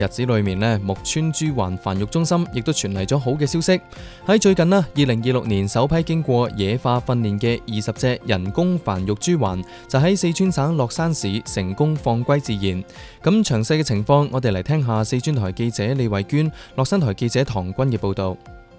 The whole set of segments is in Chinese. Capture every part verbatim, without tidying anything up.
日子裏面咧，木村豬環繁育中心亦都傳嚟咗好嘅消息。喺最近呢，二零二六年首批經過野化訓練嘅二十隻人工繁育豬環，就喺四川省樂山市成功放歸自然。咁詳細嘅情況，我哋嚟聽下四川台記者李慧娟、樂山台記者唐軍嘅報導。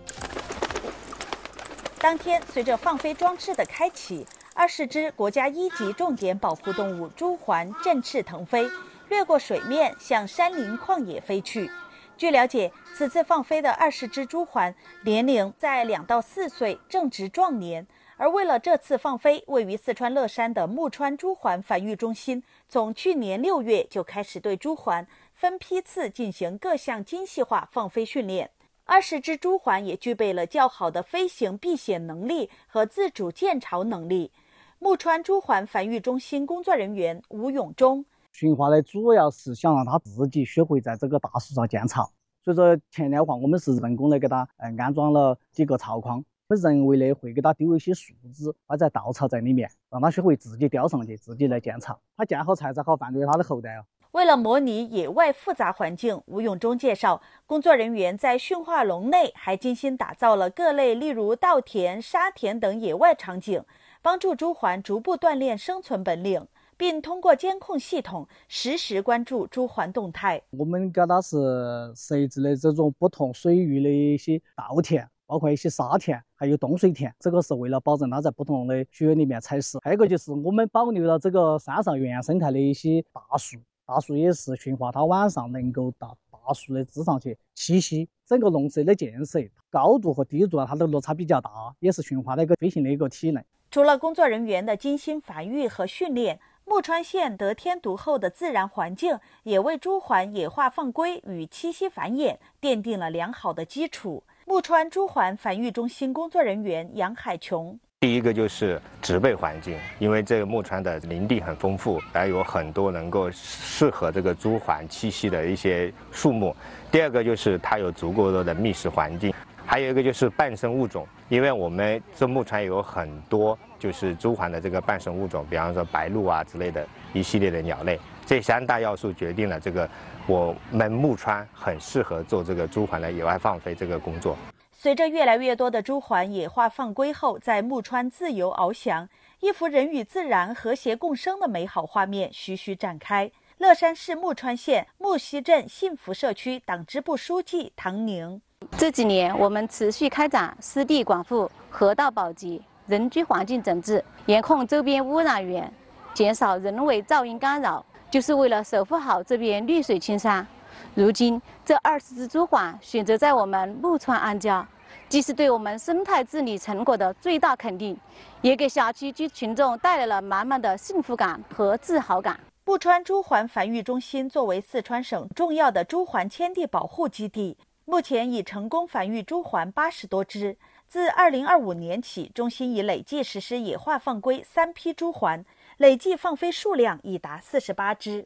當天，隨着放飛裝置的開啟，二十隻國家一級重點保護動物豬環振翅騰飛，掠過水面向山林曠野飛去。據了解，此次放飛的二十隻豬環年齡在兩到四歲，正值壯年。而為了這次放飛，位於四川樂山的木川豬環繁育中心，從去年六月就開始對豬環分批次進行各項精細化放飛訓練。二十隻豬環也具備了較好的飛行避險能力和自主建巢能力。木川豬環繁育中心工作人員吳永忠。 驯化呢，主要是想讓它自己學會在這個大樹上建巢，所以說前年的話，我們是人工的給它呃安裝了幾個巢框，人為呢會給它丟一些樹枝或者稻草在裡面，讓它學會自己吊上去，自己來建巢。它建好才才好繁育它的後代哦。 為了模擬野外複雜環境，吳永忠介紹，工作人員在馴化籠內還精心打造了各類例如稻田、沙田等野外場景，幫助豬環逐步鍛鍊生存本領，並通過監控系統實時關注豬環動態。 我們給它是設置了這種不同水域的一些稻田，包括一些沙田，還有凍水田，這個是為了保證它在不同的區域裡面採食。還有一個就是我們保留了這個山上原生態的一些大樹，大樹也是馴化它晚上能夠到大樹的枝上去棲息。整個籠舍的建設高度和低度它的落差比較大，也是馴化的一個飛行的一個體能。 除了工作人員的精心繁育和訓練，木川縣得天獨厚的自然環境也為豬環野化放歸與棲息繁衍奠定了良好的基礎。木川豬環繁育中心工作人員楊海瓊。 第一個就是植被環境，因為這個木川的林地很豐富，還有很多能夠適合這個豬環棲息的一些樹木。第二個就是它有足夠多的覓食環境，還有一個就是伴生物種，因為我們這木川有很多就是豬環的這個伴生物種，比方說白鷺啊之類的一系列的鳥類，這三大要素決定了這個我們木川很適合做這個豬環的野外放飛這個工作。 隨着越來越多的豬環野化放歸後，在木川自由翱翔，一幅人與自然和諧共生的美好畫面徐徐展開。樂山市木川縣木溪鎮幸福社區黨支部書記唐寧： 這幾年，我們持續開展濕地廣護、河道保級、人居環境整治，嚴控周邊污染源，減少人為噪音干擾，就是為了守護好這邊綠水青山。如今，這二十隻豬環選擇在我們木川安家，既是對我們生態治理成果的最大肯定，也給小區居群眾帶來了滿滿的幸福感和自豪感。 木川豬環繁育中心作為四川省重要的豬環遷地保護基地，目前已成功繁育豬環八十多隻。自二零二五年起，中心已累計實施野化放歸三批豬環，累計放飛數量已達四十八隻。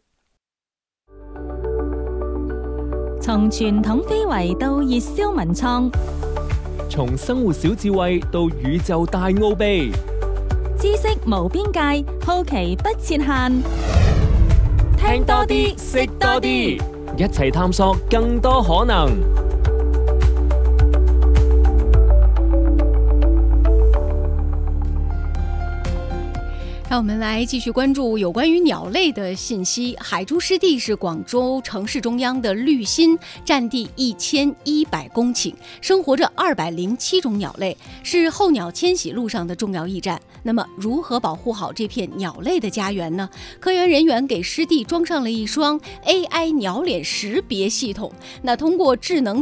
從傳統非遺到熱銷文創， 從生活小智慧到宇宙大奧秘， 知識無邊界，好奇不設限。 聽多啲，識多啲，一齊探索更多可能。 让我们来继续关注有关于鸟类的信息。海珠湿地是广州城市中央的绿心，占地一千一百公顷，生活着二百零七种鸟类，是候鸟迁徙路上的重要驿站。那么，如何保护好这片鸟类的家园呢？科研人员给湿地装上了一双 A I 鸟脸识别系统，那通过智能